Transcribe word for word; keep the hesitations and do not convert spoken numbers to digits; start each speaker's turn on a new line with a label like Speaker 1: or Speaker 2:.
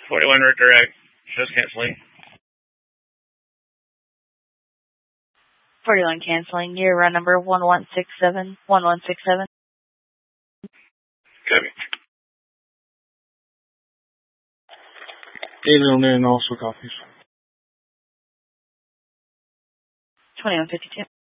Speaker 1: forty-one redirect. Just canceling.
Speaker 2: forty-one canceling. Your run number one one six seven. one one six seven.
Speaker 1: Copy.
Speaker 3: David on there and also copies.
Speaker 2: twenty-one fifty-two.